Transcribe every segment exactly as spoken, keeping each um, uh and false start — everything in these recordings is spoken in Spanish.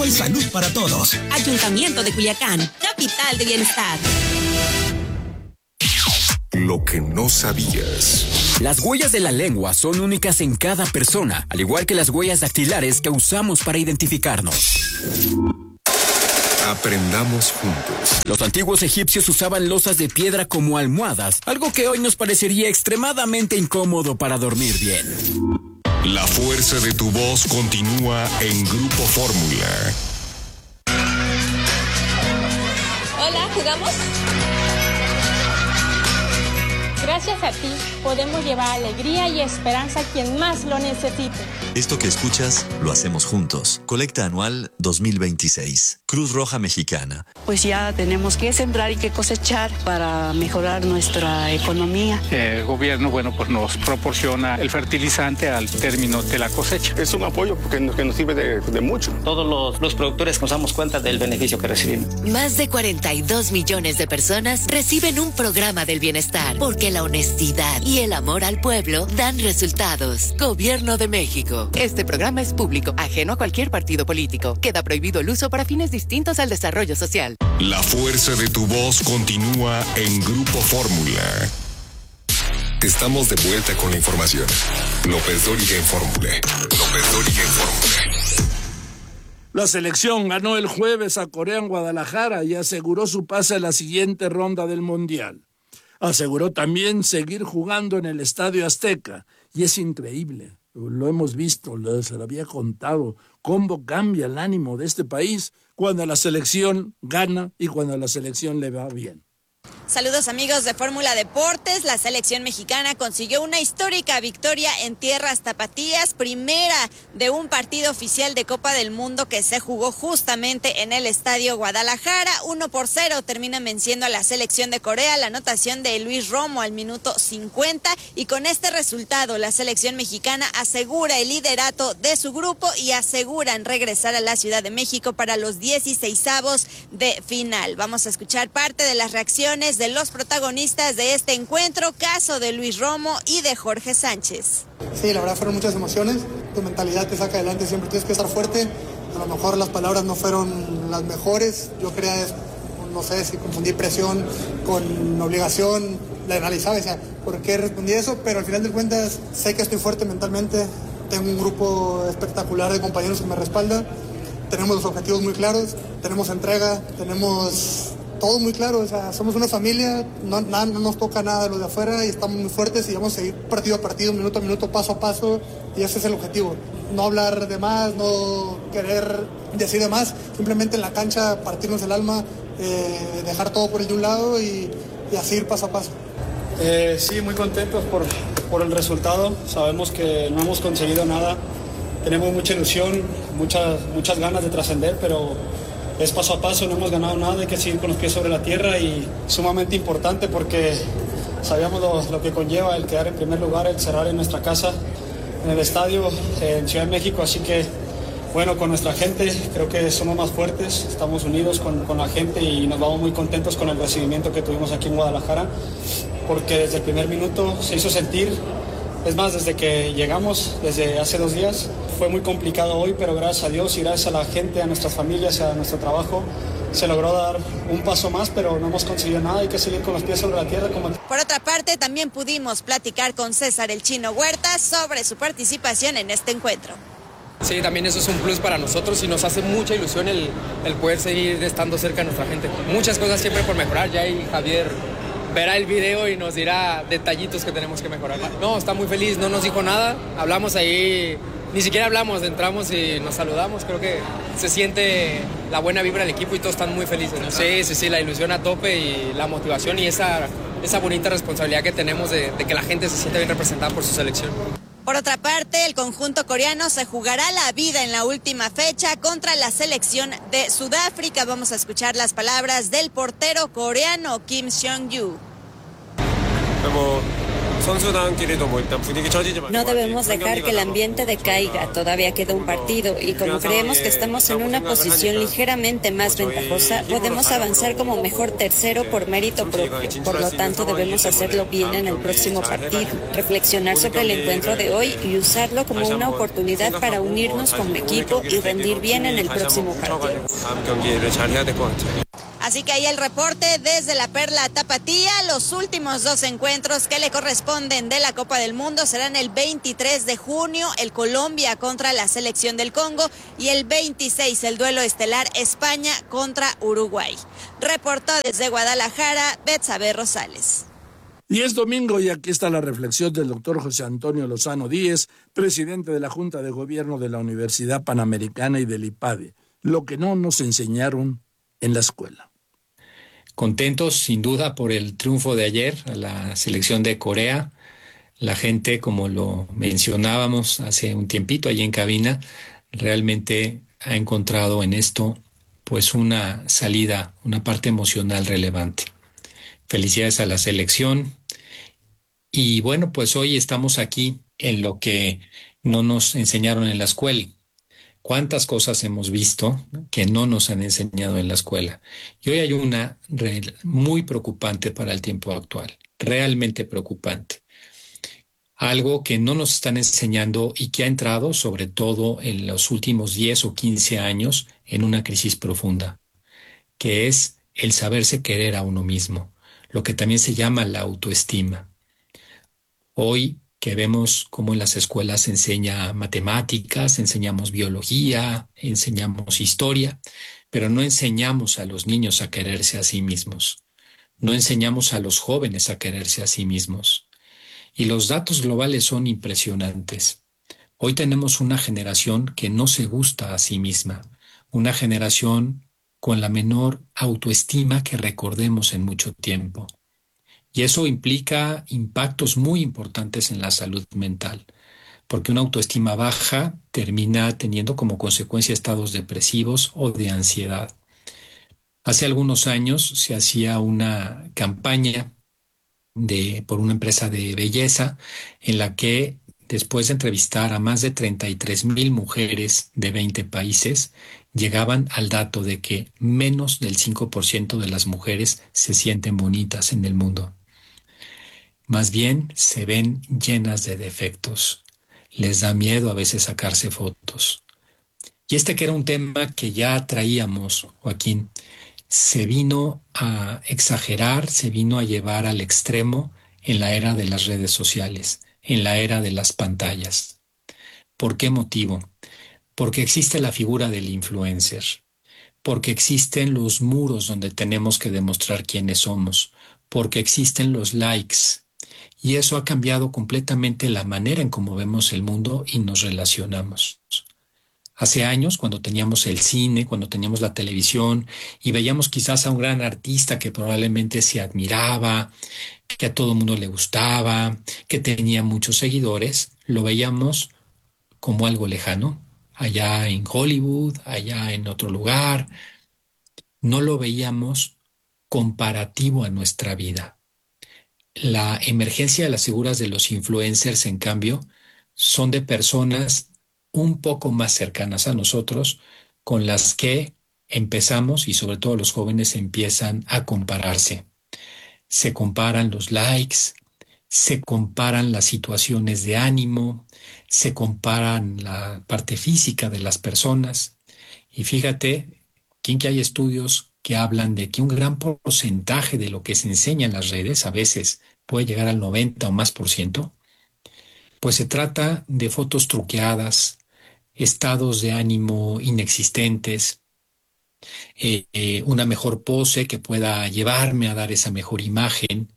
hay salud para todos. Ayuntamiento de Culiacán, capital de bienestar. Lo que no sabías. Las huellas de la lengua son únicas en cada persona, al igual que las huellas dactilares que usamos para identificarnos. Aprendamos juntos. Los antiguos egipcios usaban losas de piedra como almohadas, algo que hoy nos parecería extremadamente incómodo para dormir bien. La fuerza de tu voz continúa en Grupo Fórmula. Hola, ¿jugamos? Gracias a ti, podemos llevar alegría y esperanza a quien más lo necesite. Esto que escuchas, lo hacemos juntos. Colecta anual dos mil veintiséis. Cruz Roja Mexicana. Pues ya tenemos que sembrar y que cosechar para mejorar nuestra economía. El gobierno, bueno, pues nos proporciona el fertilizante al término de la cosecha. Es un apoyo porque nos, que nos sirve de, de mucho. Todos los, los productores nos damos cuenta del beneficio que recibimos. Más de cuarenta y dos millones de personas reciben un programa del bienestar, porque la honestidad y el amor al pueblo dan resultados. Gobierno de México. Este programa es público, ajeno a cualquier partido político. Queda prohibido el uso para fines distintos al desarrollo social. La fuerza de tu voz continúa en Grupo Fórmula. Estamos de vuelta con la información. López Dóriga en Fórmula. López Dóriga en Fórmula. La selección ganó el jueves a Corea en Guadalajara y aseguró su pase a la siguiente ronda del Mundial. Aseguró también seguir jugando en el Estadio Azteca. Y es increíble, lo hemos visto, lo, se lo había contado, cómo cambia el ánimo de este país cuando la selección gana y cuando la selección le va bien. Saludos amigos de Fórmula Deportes. La selección mexicana consiguió una histórica victoria en tierras tapatías, primera de un partido oficial de Copa del Mundo que se jugó justamente en el Estadio Guadalajara. uno por cero termina venciendo a la selección de Corea, la anotación de Luis Romo al minuto cincuenta, y con este resultado la selección mexicana asegura el liderato de su grupo y aseguran regresar a la Ciudad de México para los dieciseisavos de final. Vamos a escuchar parte de las reacciones de los protagonistas de este encuentro, caso de Luis Romo y de Jorge Sánchez. Sí, la verdad fueron muchas emociones, tu mentalidad te saca adelante, siempre tienes que estar fuerte, a lo mejor las palabras no fueron las mejores, yo quería, no sé si confundí presión con obligación, la analizaba y decía, ¿por qué respondí eso? Pero al final de cuentas sé que estoy fuerte mentalmente, tengo un grupo espectacular de compañeros que me respalda, tenemos los objetivos muy claros, tenemos entrega, tenemos todo muy claro, o sea, somos una familia, no, nada, no nos toca nada de lo de afuera y estamos muy fuertes y vamos a seguir partido a partido, minuto a minuto, paso a paso, y ese es el objetivo. No hablar de más, no querer decir de más, simplemente en la cancha partirnos el alma, eh, dejar todo por el de un lado y, y así ir paso a paso. Eh, sí, muy contentos por, por el resultado, sabemos que no hemos conseguido nada, tenemos mucha ilusión, muchas, muchas ganas de trascender, pero es paso a paso, no hemos ganado nada, hay que seguir con los pies sobre la tierra y sumamente importante porque sabíamos lo, lo que conlleva el quedar en primer lugar, el cerrar en nuestra casa, en el estadio, en Ciudad de México, así que bueno, con nuestra gente creo que somos más fuertes, estamos unidos con, con la gente y nos vamos muy contentos con el recibimiento que tuvimos aquí en Guadalajara, porque desde el primer minuto se hizo sentir. Es más, desde que llegamos, desde hace dos días, fue muy complicado hoy, pero gracias a Dios y gracias a la gente, a nuestras familias, a nuestro trabajo, se logró dar un paso más, pero no hemos conseguido nada, hay que seguir con los pies sobre la tierra. Como... Por otra parte, también pudimos platicar con César el Chino Huerta sobre su participación en este encuentro. Sí, también eso es un plus para nosotros y nos hace mucha ilusión el, el poder seguir estando cerca de nuestra gente. Muchas cosas siempre por mejorar, ya ahí Javier verá el video y nos dirá detallitos que tenemos que mejorar. No, está muy feliz, no nos dijo nada, hablamos ahí, ni siquiera hablamos, entramos y nos saludamos, creo que se siente la buena vibra del equipo y todos están muy felices, ¿no? Sí, sí, sí, la ilusión a tope y la motivación y esa, esa bonita responsabilidad que tenemos de, de que la gente se sienta bien representada por su selección. Por otra parte, el conjunto coreano se jugará la vida en la última fecha contra la selección de Sudáfrica. Vamos a escuchar las palabras del portero coreano Kim Seong-yu. No debemos dejar que el ambiente decaiga, todavía queda un partido y como creemos que estamos en una posición ligeramente más ventajosa, podemos avanzar como mejor tercero por mérito propio. Por lo tanto, debemos hacerlo bien en el próximo partido, reflexionar sobre el encuentro de hoy y usarlo como una oportunidad para unirnos como equipo y rendir bien en el próximo partido. Así que ahí el reporte desde la Perla Tapatía. Los últimos dos encuentros que le corresponden de la Copa del Mundo serán el veintitrés de junio, el Colombia contra la selección del Congo, y el veintiséis, el duelo estelar España contra Uruguay. Reportó desde Guadalajara, Betsabe Rosales. Y es domingo y aquí está la reflexión del doctor José Antonio Lozano Díez, presidente de la Junta de Gobierno de la Universidad Panamericana y del IPADE. Lo que no nos enseñaron en la escuela. Contentos sin duda por el triunfo de ayer a la selección de Corea. La gente, como lo mencionábamos hace un tiempito allí en cabina, realmente ha encontrado en esto pues una salida, una parte emocional relevante. Felicidades a la selección. Y bueno, pues hoy estamos aquí en lo que no nos enseñaron en la escuela. ¿Cuántas cosas hemos visto que no nos han enseñado en la escuela? Y hoy hay una muy preocupante para el tiempo actual, realmente preocupante. Algo que no nos están enseñando y que ha entrado, sobre todo en los últimos diez o quince años, en una crisis profunda, que es el saberse querer a uno mismo, lo que también se llama la autoestima. Hoy que vemos cómo en las escuelas se enseña matemáticas, enseñamos biología, enseñamos historia, pero no enseñamos a los niños a quererse a sí mismos. No enseñamos a los jóvenes a quererse a sí mismos. Y los datos globales son impresionantes. Hoy tenemos una generación que no se gusta a sí misma, una generación con la menor autoestima que recordemos en mucho tiempo. Y eso implica impactos muy importantes en la salud mental, porque una autoestima baja termina teniendo como consecuencia estados depresivos o de ansiedad. Hace algunos años se hacía una campaña de, por una empresa de belleza en la que, después de entrevistar a más de treinta y tres mil mujeres de veinte países, llegaban al dato de que menos del cinco por ciento de las mujeres se sienten bonitas en el mundo. Más bien se ven llenas de defectos. Les da miedo a veces sacarse fotos. Y este que era un tema que ya traíamos, Joaquín, se vino a exagerar, se vino a llevar al extremo en la era de las redes sociales, en la era de las pantallas. ¿Por qué motivo? Porque existe la figura del influencer, porque existen los muros donde tenemos que demostrar quiénes somos, porque existen los likes. Y eso ha cambiado completamente la manera en cómo vemos el mundo y nos relacionamos. Hace años, cuando teníamos el cine, cuando teníamos la televisión y veíamos quizás a un gran artista que probablemente se admiraba, que a todo el mundo le gustaba, que tenía muchos seguidores, lo veíamos como algo lejano, allá en Hollywood, allá en otro lugar. No lo veíamos comparativo a nuestra vida. La emergencia de las figuras de los influencers, en cambio, son de personas un poco más cercanas a nosotros, con las que empezamos, y sobre todo los jóvenes empiezan a compararse. Se comparan los likes, se comparan las situaciones de ánimo, se comparan la parte física de las personas. Y fíjate, que hay estudios que hablan de que un gran porcentaje de lo que se enseña en las redes, a veces puede llegar al noventa o más por ciento, pues se trata de fotos truqueadas, estados de ánimo inexistentes, eh, eh, una mejor pose que pueda llevarme a dar esa mejor imagen,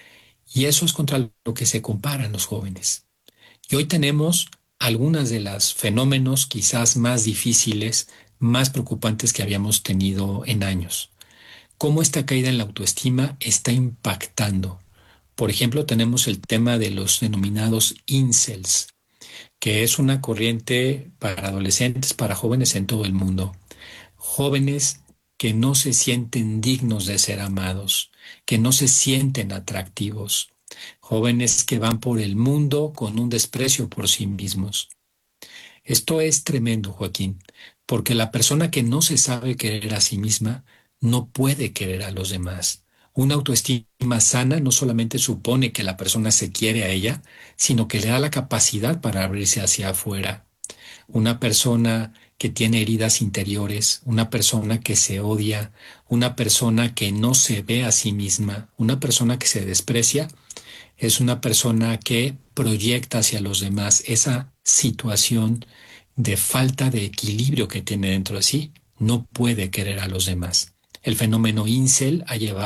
y eso es contra lo que se comparan los jóvenes. Y hoy tenemos algunas de los fenómenos quizás más difíciles, más preocupantes que habíamos tenido en años. Cómo esta caída en la autoestima está impactando. Por ejemplo, tenemos el tema de los denominados incels, que es una corriente para adolescentes, para jóvenes en todo el mundo. Jóvenes que no se sienten dignos de ser amados, que no se sienten atractivos, jóvenes que van por el mundo con un desprecio por sí mismos. Esto es tremendo, Joaquín, porque la persona que no se sabe querer a sí misma no puede querer a los demás. Una autoestima sana no solamente supone que la persona se quiere a ella, sino que le da la capacidad para abrirse hacia afuera. Una persona que tiene heridas interiores, una persona que se odia, una persona que no se ve a sí misma, una persona que se desprecia, es una persona que proyecta hacia los demás esa situación de falta de equilibrio que tiene dentro de sí, no puede querer a los demás. El fenómeno incel ha llevado